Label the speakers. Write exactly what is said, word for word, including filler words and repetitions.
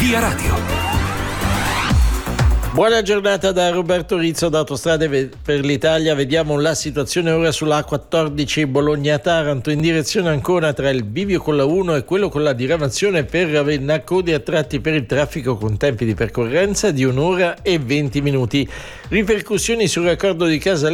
Speaker 1: Via Radio.
Speaker 2: Buona giornata da Roberto Rizzo da Autostrade per l'Italia. Vediamo la situazione ora sulla A quattordici Bologna-Taranto in direzione Ancona tra il bivio con la uno e quello con la diramazione per Ravenna, code a tratti per il traffico con tempi di percorrenza di un'ora e venti minuti. Ripercussioni sul raccordo di Casale